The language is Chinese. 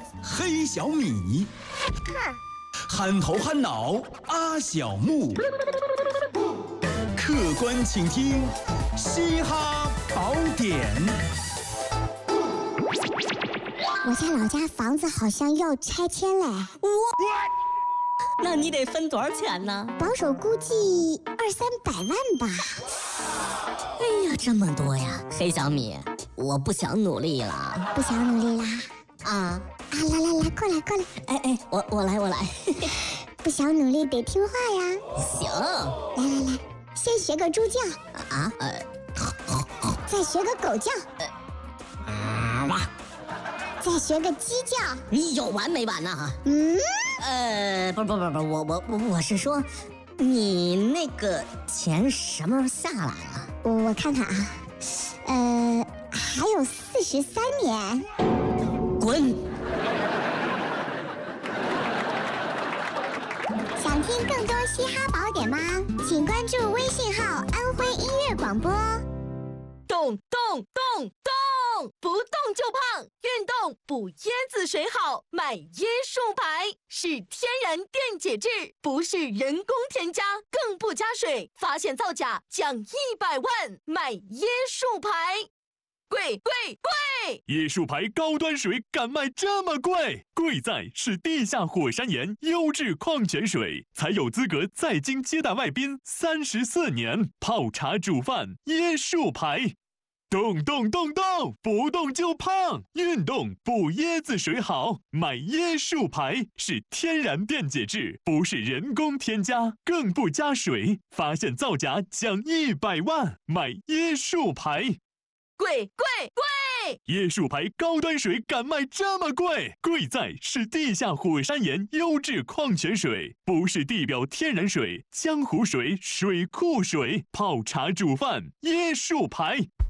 黑小米，憨头憨脑阿小木，客观请听嘻哈宝典。 我家老家房子好像要拆迁嘞， 那你得分多少钱呢？ 保守估计200-300万吧。 哎呀，这么多呀！黑小米，我不想努力了。 不想努力啦？ 啊， 来，过来。 哎，我来。 不想努力得听话呀。 行。 来，先学个猪叫。再学个狗叫。再学个鸡叫。 你有完没完呐？不，我是说，你那个钱什么时候下来啊？ 我看看啊，还有43年。 滚！ 想听更多嘻哈宝典吗？请关注微信号“安徽音乐广播”。 动，不动就胖，运动补椰子水好，买椰树牌是天然电解质，不是人工添加，更不加水，发现造假奖100万，买椰树牌。贵！ 椰树牌高端水敢卖这么贵？贵在是地下火山岩优质矿泉水，才有资格在京接待外宾34年。泡茶煮饭椰树牌。动，不动就胖，运动补椰子水好，买椰树牌是天然电解质，不是人工添加，更不加水，发现造假奖100万，买椰树牌。 贵！ 椰树牌高端水敢卖这么贵？贵在是地下火山岩优质矿泉水，不是地表天然水、江湖水、水库水，泡茶煮饭椰树牌。